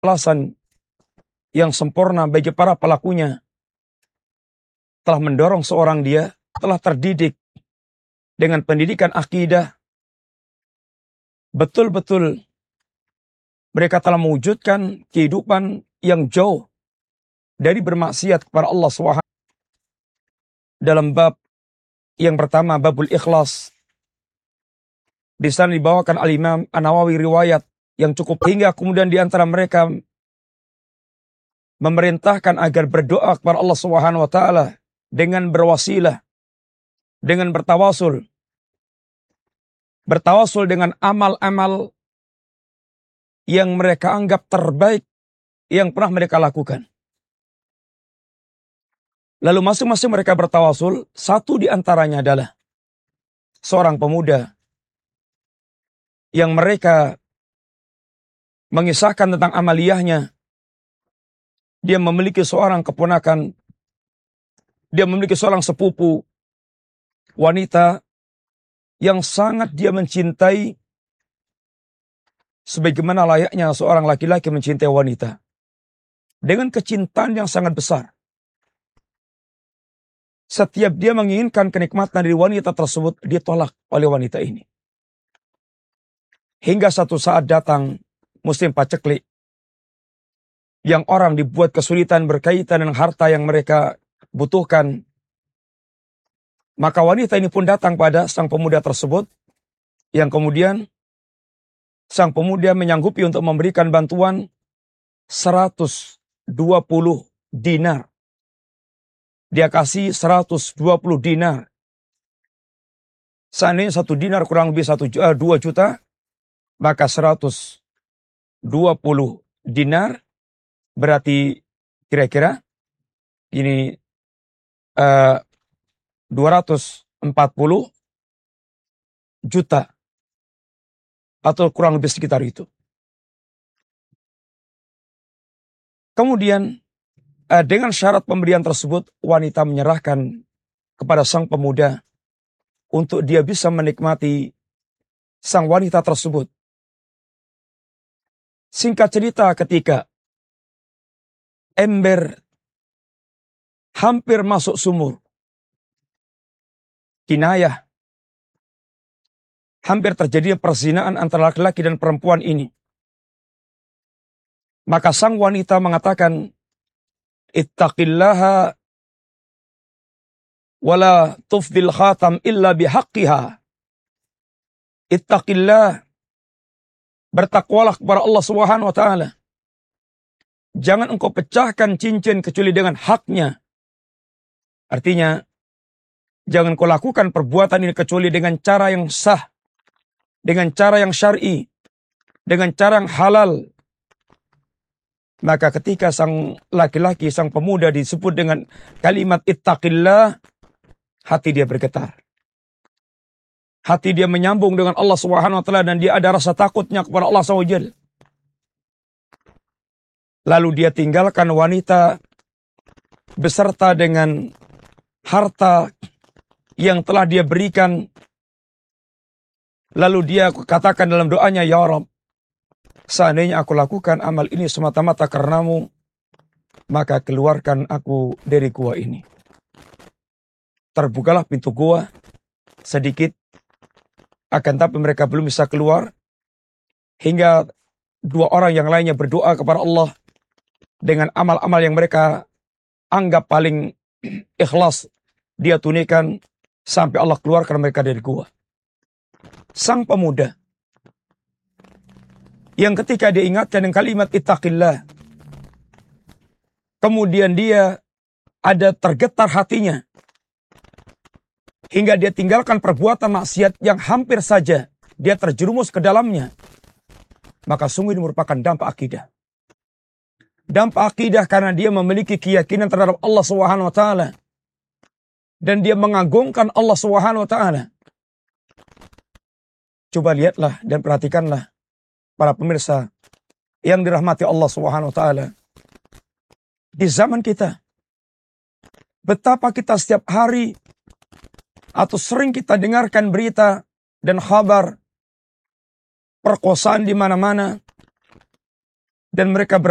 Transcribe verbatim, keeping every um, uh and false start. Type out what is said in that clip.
alasan yang sempurna bagi para pelakunya telah mendorong seorang dia telah terdidik dengan pendidikan akidah, betul-betul mereka telah mewujudkan kehidupan yang jauh dari bermaksiat kepada Allah subhanahu wa taala. Dalam bab yang pertama, babul ikhlas, di sana dibawakan Al-Imam An-Nawawi riwayat yang cukup hingga kemudian di antara mereka memerintahkan agar berdoa kepada Allah subhanahu wa taala dengan berwasilah, dengan bertawasul. Bertawasul dengan amal-amal yang mereka anggap terbaik yang pernah mereka lakukan. Lalu masing-masing mereka bertawasul, satu di antaranya adalah seorang pemuda yang mereka mengisahkan tentang amaliyahnya. Dia memiliki seorang keponakan, dia memiliki seorang sepupu wanita yang sangat dia mencintai sebagaimana layaknya seorang laki-laki mencintai wanita. Dengan kecintaan yang sangat besar. Setiap dia menginginkan kenikmatan dari wanita tersebut, ditolak oleh wanita ini. Hingga satu saat datang musim paceklik, yang orang dibuat kesulitan berkaitan dengan harta yang mereka butuhkan. Maka wanita ini pun datang pada sang pemuda tersebut, yang kemudian sang pemuda menyanggupi untuk memberikan bantuan seratus dua puluh dinar. Dia kasih seratus dua puluh dinar. Seandainya satu dinar kurang lebih satu, uh, dua juta, maka seratus dua puluh dinar berarti kira-kira ini uh, dua ratus empat puluh juta. Atau kurang lebih sekitar itu. Kemudian dengan syarat pemberian tersebut, wanita menyerahkan kepada sang pemuda untuk dia bisa menikmati sang wanita tersebut. Singkat cerita, ketika ember hampir masuk sumur, kinayah, hampir terjadi perzinaan antara laki-laki dan perempuan ini. Maka sang wanita mengatakan, ittaqillaha wala tufdil khatam illa bihaqqiha. Ittaqillah, bertakwalah kepada Allah subhanahu wa ta'ala. Jangan engkau pecahkan cincin kecuali dengan haknya. Artinya, jangan kau lakukan perbuatan ini kecuali dengan cara yang sah, dengan cara yang syar'i, dengan cara yang halal. Maka ketika sang laki-laki, sang pemuda disebut dengan kalimat ittaqillah, hati dia bergetar. Hati dia menyambung dengan Allah subhanahu wa taala dan dia ada rasa takutnya kepada Allah subhanahu wa taala. Lalu dia tinggalkan wanita beserta dengan harta yang telah dia berikan. Lalu dia katakan dalam doanya, ya Rabb, seandainya aku lakukan amal ini semata-mata karenamu, maka keluarkan aku dari gua ini. Terbukalah pintu gua sedikit, akan tapi mereka belum bisa keluar, hingga dua orang yang lainnya berdoa kepada Allah dengan amal-amal yang mereka anggap paling ikhlas dia tunaikan, sampai Allah keluarkan mereka dari gua. Sang pemuda yang ketika dia ingatkan dengan kalimat ittaqillah, kemudian dia ada tergetar hatinya, hingga dia tinggalkan perbuatan maksiat yang hampir saja dia terjerumus ke dalamnya. Maka sungguh ini merupakan dampak akidah. Dampak akidah karena dia memiliki keyakinan terhadap Allah subhanahu wa taala. Dan dia mengagungkan Allah subhanahu wa taala. Coba lihatlah dan perhatikanlah para pemirsa yang dirahmati Allah subhanahu wa taala. Di zaman kita, betapa kita setiap hari atau sering kita dengarkan berita dan kabar perkosaan di mana-mana, dan mereka ber